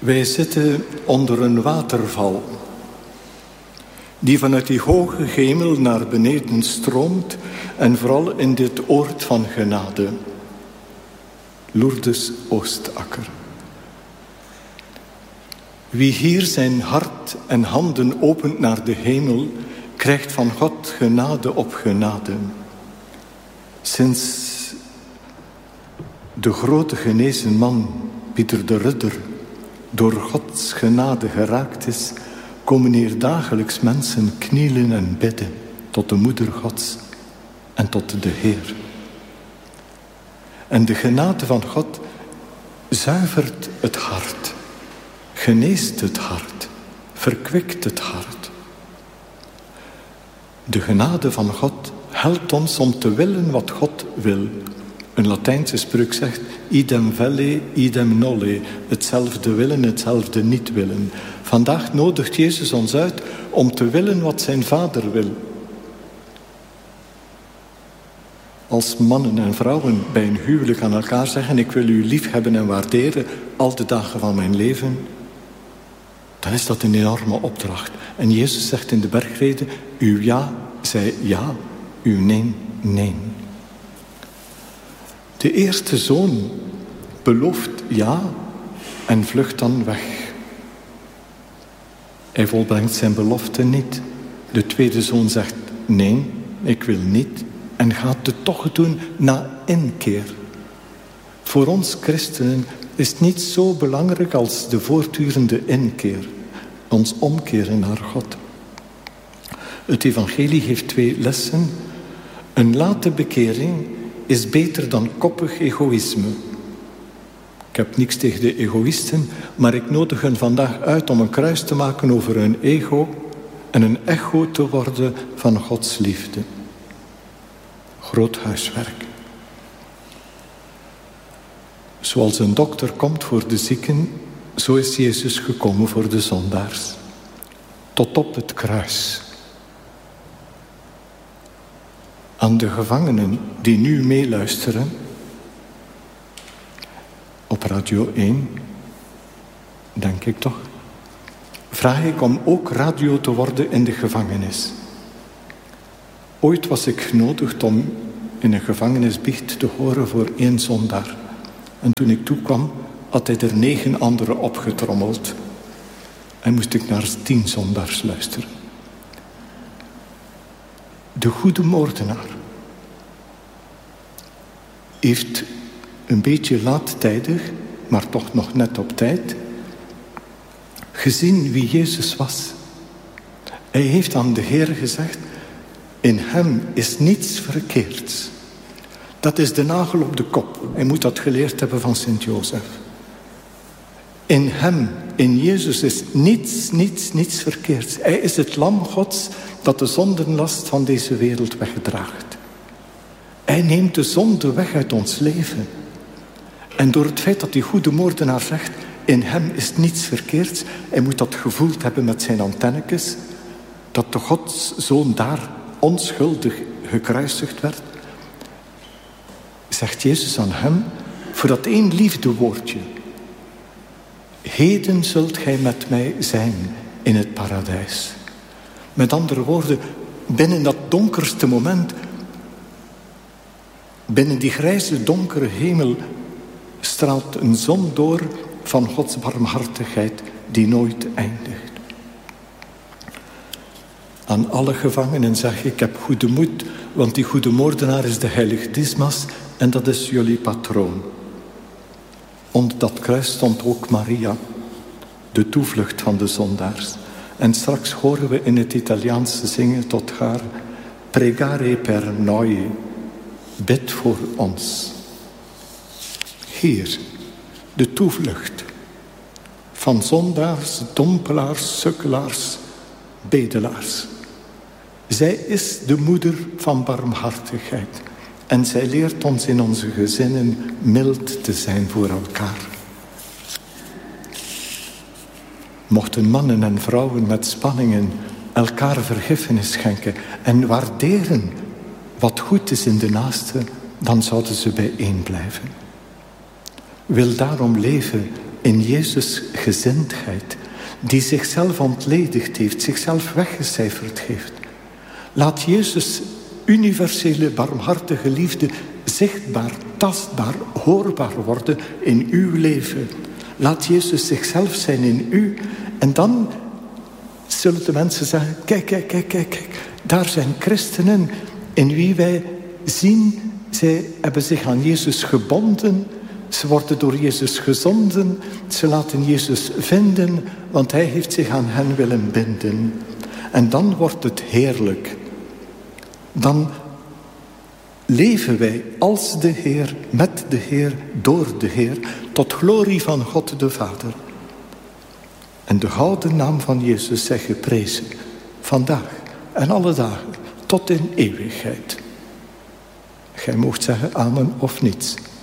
Wij zitten onder een waterval die vanuit die hoge hemel naar beneden stroomt en vooral in dit oord van genade, Lourdes Oostakker. Wie hier zijn hart en handen opent naar de hemel, krijgt van God genade op genade. Sinds de grote genezen man, Pieter de Rudder, door Gods genade geraakt is, komen hier dagelijks mensen knielen en bidden tot de moeder Gods en tot de Heer. En de genade van God zuivert het hart, geneest het hart, verkwikt het hart. De genade van God helpt ons om te willen wat God wil. Een Latijnse spreuk zegt, idem velle, idem nolle. Hetzelfde willen, hetzelfde niet willen. Vandaag nodigt Jezus ons uit om te willen wat zijn Vader wil. Als mannen en vrouwen bij een huwelijk aan elkaar zeggen, ik wil u lief hebben en waarderen al de dagen van mijn leven, dan is dat een enorme opdracht. En Jezus zegt in de bergrede, uw ja zij ja, uw nee, nee. De eerste zoon belooft ja en vlucht dan weg. Hij volbrengt zijn belofte niet. De tweede zoon zegt nee, ik wil niet, en gaat het toch doen na inkeer. Voor ons christenen is het niet zo belangrijk als de voortdurende inkeer. Ons omkeren naar God. Het evangelie geeft 2 lessen. Een late bekering is beter dan koppig egoïsme. Ik heb niks tegen de egoïsten, maar ik nodig hen vandaag uit om een kruis te maken over hun ego en een echo te worden van Gods liefde. Groot huiswerk. Zoals een dokter komt voor de zieken, zo is Jezus gekomen voor de zondaars. Tot op het kruis. Aan de gevangenen die nu meeluisteren op Radio 1, denk ik toch, vraag ik om ook radio te worden in de gevangenis. Ooit was ik genodigd om in een gevangenisbiecht te horen voor 1 zondaar. En toen ik toekwam, had hij er 9 anderen opgetrommeld. En moest ik naar 10 zondaars luisteren. De goede moordenaar heeft een beetje laattijdig, maar toch nog net op tijd, gezien wie Jezus was. Hij heeft aan de Heer gezegd, in hem is niets verkeerds. Dat is de nagel op de kop. Hij moet dat geleerd hebben van Sint-Jozef. In hem, in Jezus, is niets verkeerds. Hij is het lam Gods dat de zondenlast van deze wereld wegdraagt. Hij neemt de zonde weg uit ons leven. En door het feit dat die goede moordenaar zegt, in hem is niets verkeerds, hij moet dat gevoeld hebben met zijn antennekes, dat de Godszoon daar onschuldig gekruisigd werd, zegt Jezus aan hem, voor dat 1 liefdewoordje, heden zult gij met mij zijn in het paradijs. Met andere woorden, binnen dat donkerste moment, binnen die grijze donkere hemel, straalt een zon door van Gods barmhartigheid die nooit eindigt. Aan alle gevangenen zeg ik heb goede moed, want die goede moordenaar is de heilige Dismas en dat is jullie patroon. Onder dat kruis stond ook Maria, de toevlucht van de zondaars. En straks horen we in het Italiaans zingen tot haar, pregare per noi, bid voor ons. Heer, de toevlucht van zondaars, dompelaars, sukkelaars, bedelaars. Zij is de moeder van barmhartigheid. En zij leert ons in onze gezinnen mild te zijn voor elkaar. Mochten mannen en vrouwen met spanningen elkaar vergiffenis schenken en waarderen wat goed is in de naaste, dan zouden ze bijeen blijven. Wil daarom leven in Jezus' gezindheid, die zichzelf ontledigd heeft, zichzelf weggecijferd heeft. Laat Jezus' universele barmhartige liefde zichtbaar, tastbaar, hoorbaar worden in uw leven. Laat Jezus zichzelf zijn in u. En dan zullen de mensen zeggen, kijk, daar zijn christenen in wie wij zien, zij hebben zich aan Jezus gebonden. Ze worden door Jezus gezonden. Ze laten Jezus vinden, want hij heeft zich aan hen willen binden. En dan wordt het heerlijk. Dan leven wij als de Heer, met de Heer, door de Heer, tot glorie van God de Vader. En de gouden naam van Jezus zij geprezen, vandaag en alle dagen, tot in eeuwigheid. Gij moogt zeggen amen of niets.